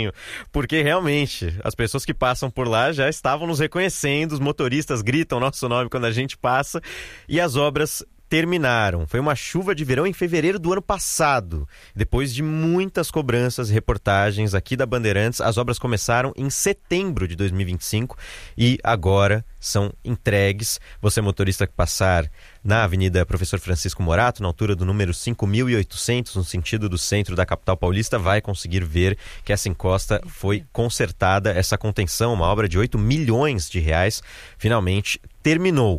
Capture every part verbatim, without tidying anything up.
estranho, porque realmente as pessoas que passam por lá já estavam nos reconhecendo, os motoristas gritam nosso nome quando a gente passa e as obras terminaram. Foi uma chuva de verão em fevereiro do ano passado. Depois de muitas cobranças e reportagens aqui da Bandeirantes, as obras começaram em setembro de dois mil e vinte e cinco e agora são entregues. Você, motorista que passar na Avenida Professor Francisco Morato, na altura do número cinco mil e oitocentos, no sentido do centro da capital paulista, vai conseguir ver que essa encosta foi consertada. Essa contenção, uma obra de oito milhões de reais, finalmente terminou.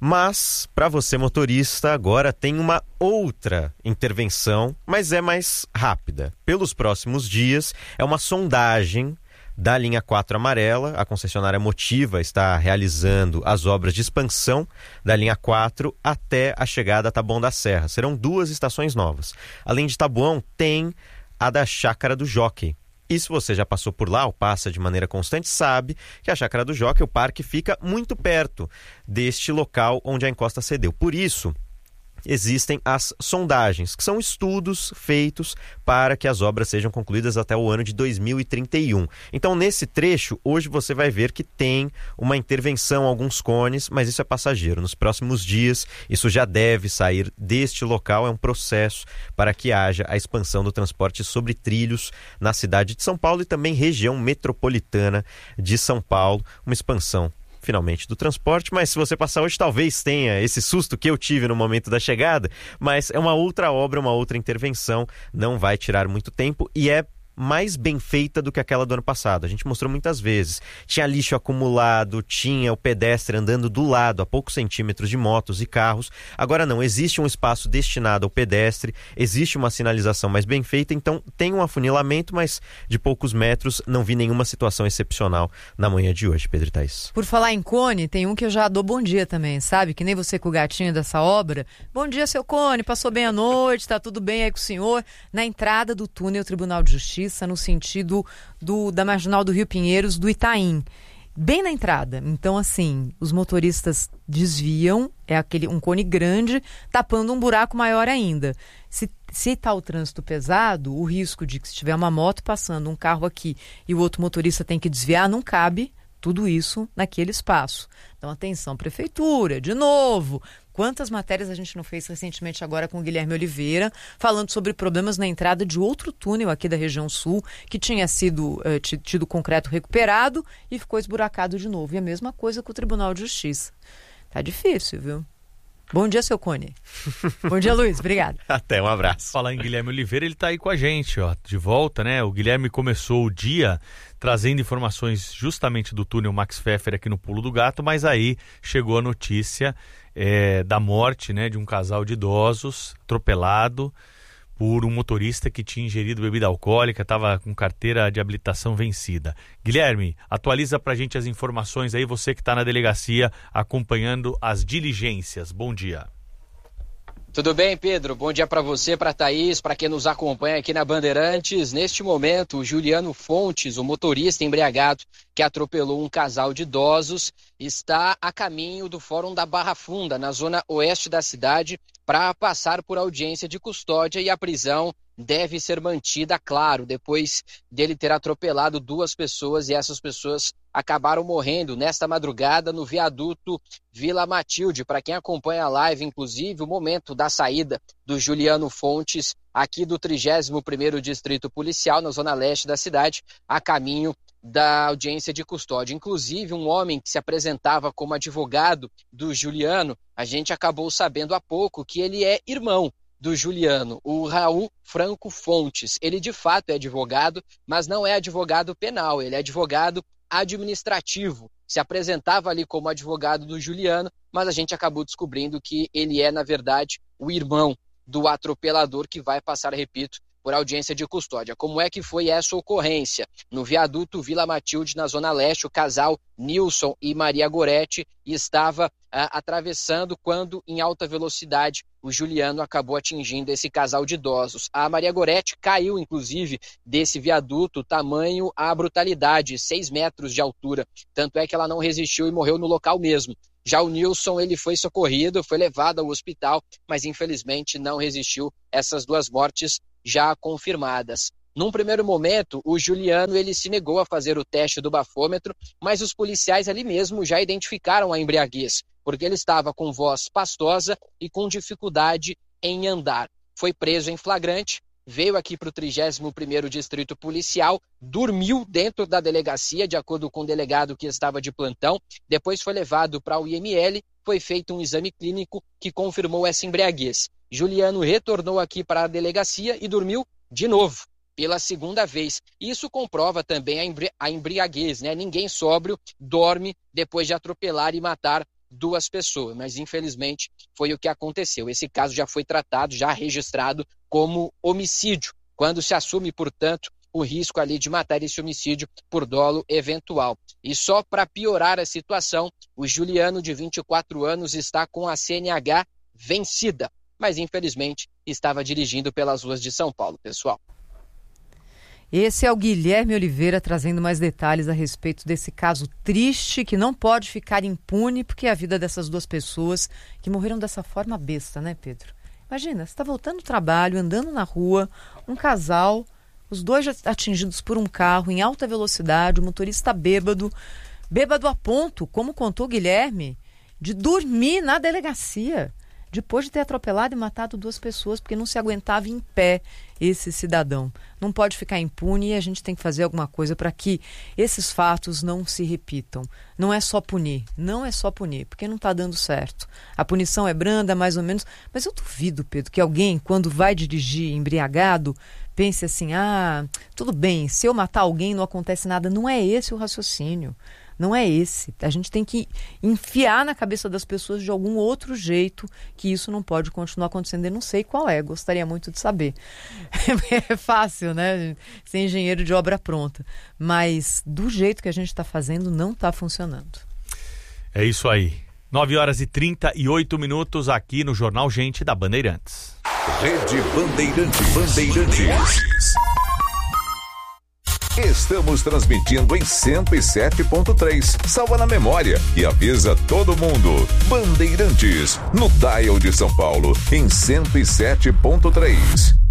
Mas, para você motorista, agora tem uma outra intervenção, mas é mais rápida. Pelos próximos dias, é uma sondagem da linha quatro amarela. A concessionária Motiva está realizando as obras de expansão da linha quatro até a chegada a Taboão da Serra. Serão duas estações novas. Além de Taboão, tem a da Chácara do Jockey. E se você já passou por lá ou passa de maneira constante, sabe que a Chácara do Jockey, o parque, fica muito perto deste local onde a encosta cedeu. Por isso, existem as sondagens, que são estudos feitos para que as obras sejam concluídas até o ano de dois mil e trinta e um. Então, nesse trecho, hoje você vai ver que tem uma intervenção, alguns cones, mas isso é passageiro. Nos próximos dias, isso já deve sair deste local. É um processo para que haja a expansão do transporte sobre trilhos na cidade de São Paulo e também região metropolitana de São Paulo. Uma expansão finalmente do transporte, mas se você passar hoje talvez tenha esse susto que eu tive no momento da chegada, mas é uma outra obra, uma outra intervenção, não vai tirar muito tempo e é mais bem feita do que aquela do ano passado. A gente mostrou muitas vezes. Tinha lixo acumulado, tinha o pedestre andando do lado a poucos centímetros de motos e carros. Agora não, existe um espaço destinado ao pedestre, existe uma sinalização mais bem feita, então tem um afunilamento, mas de poucos metros. Não vi nenhuma situação excepcional na manhã de hoje, Pedro e Thaís. Por falar em cone, tem um que eu já dou bom dia também, sabe? Que nem você com o gatinho dessa obra. Bom dia, seu cone, passou bem a noite, tá tudo bem aí com o senhor? Na entrada do túnel Tribunal de Justiça, no sentido do, da Marginal do Rio Pinheiros, do Itaim, bem na entrada. Então, assim, os motoristas desviam, é aquele, um cone grande, tapando um buraco maior ainda. Se se está o trânsito pesado, o risco de que se tiver uma moto passando, um carro aqui e o outro motorista tem que desviar, não cabe tudo isso naquele espaço. Então, atenção, prefeitura, de novo. Quantas matérias a gente não fez recentemente agora com o Guilherme Oliveira, falando sobre problemas na entrada de outro túnel aqui da região sul, que tinha sido uh, tido concreto recuperado e ficou esburacado de novo. E a mesma coisa com o Tribunal de Justiça. Tá difícil, viu? Bom dia, seu Cone. Bom dia, Luiz. Obrigado. Até, um abraço. Falar em Guilherme Oliveira, ele tá aí com a gente, ó, de volta, né? O Guilherme começou o dia trazendo informações justamente do túnel Max Pfeffer aqui no Pulo do Gato, mas aí chegou a notícia é, da morte, né, de um casal de idosos atropelado por um motorista que tinha ingerido bebida alcoólica, estava com carteira de habilitação vencida. Guilherme, atualiza pra gente as informações aí, você que está na delegacia acompanhando as diligências. Bom dia. Tudo bem, Pedro? Bom dia para você, para a Thaís, para quem nos acompanha aqui na Bandeirantes. Neste momento, o Juliano Fontes, o motorista embriagado que atropelou um casal de idosos, está a caminho do Fórum da Barra Funda, na zona oeste da cidade, para passar por audiência de custódia, e a prisão deve ser mantida, claro, depois dele ter atropelado duas pessoas, e essas pessoas acabaram morrendo nesta madrugada no viaduto Vila Matilde. Para quem acompanha a live, inclusive, o momento da saída do Juliano Fontes aqui do trigésimo primeiro Distrito Policial, na zona leste da cidade, a caminho da audiência de custódia. Inclusive, um homem que se apresentava como advogado do Juliano, a gente acabou sabendo há pouco que ele é irmão do Juliano, o Raul Franco Fontes. Ele de fato é advogado, mas não é advogado penal, ele é advogado administrativo. Se apresentava ali como advogado do Juliano, mas a gente acabou descobrindo que ele é, na verdade, o irmão do atropelador, que vai passar, repito, por audiência de custódia. Como é que foi essa ocorrência? No viaduto Vila Matilde, na Zona Leste, o casal Nilson e Maria Goretti estava ah, atravessando quando, em alta velocidade, o Juliano acabou atingindo esse casal de idosos. A Maria Goretti caiu, inclusive, desse viaduto, tamanho a brutalidade, seis metros de altura. Tanto é que ela não resistiu e morreu no local mesmo. Já o Nilson, ele foi socorrido, foi levado ao hospital, mas infelizmente não resistiu. Essas duas mortes já confirmadas. Num primeiro momento, o Juliano ele se negou a fazer o teste do bafômetro, mas os policiais ali mesmo já identificaram a embriaguez, porque ele estava com voz pastosa e com dificuldade em andar. Foi preso em flagrante, veio aqui para o trigésimo primeiro Distrito Policial, dormiu dentro da delegacia, de acordo com o delegado que estava de plantão, depois foi levado para o I M L, foi feito um exame clínico que confirmou essa embriaguez. Juliano retornou aqui para a delegacia e dormiu de novo, pela segunda vez. Isso comprova também a, embri- a embriaguez, né? Ninguém sóbrio dorme depois de atropelar e matar duas pessoas, mas infelizmente foi o que aconteceu. Esse caso já foi tratado, já registrado como homicídio, quando se assume, portanto, o risco ali de matar esse homicídio por dolo eventual. E só para piorar a situação, o Juliano, de vinte e quatro anos, está com a C N H vencida, mas infelizmente estava dirigindo pelas ruas de São Paulo, pessoal. Esse é o Guilherme Oliveira trazendo mais detalhes a respeito desse caso triste que não pode ficar impune, porque é a vida dessas duas pessoas que morreram dessa forma besta, né, Pedro? Imagina, você está voltando do trabalho, andando na rua, um casal, os dois já atingidos por um carro em alta velocidade, o motorista bêbado, bêbado a ponto, como contou o Guilherme, de dormir na delegacia, depois de ter atropelado e matado duas pessoas, porque não se aguentava em pé esse cidadão. Não pode ficar impune e a gente tem que fazer alguma coisa para que esses fatos não se repitam. Não é só punir, não é só punir, porque não está dando certo. A punição é branda, mais ou menos, mas eu duvido, Pedro, que alguém, quando vai dirigir embriagado, pense assim, ah, tudo bem, se eu matar alguém não acontece nada. Não é esse o raciocínio. Não é esse. A gente tem que enfiar na cabeça das pessoas de algum outro jeito que isso não pode continuar acontecendo. Eu não sei qual é, gostaria muito de saber. É fácil, né? Ser engenheiro de obra pronta. Mas do jeito que a gente está fazendo, não está funcionando. É isso aí. nove horas e trinta e oito minutos aqui no Jornal Gente da Bandeirantes. Rede Bandeirantes. Bandeirantes. Estamos transmitindo em cento e sete ponto três. Salva na memória e avisa todo mundo. Bandeirantes, no dial de São Paulo, em cento e sete ponto três.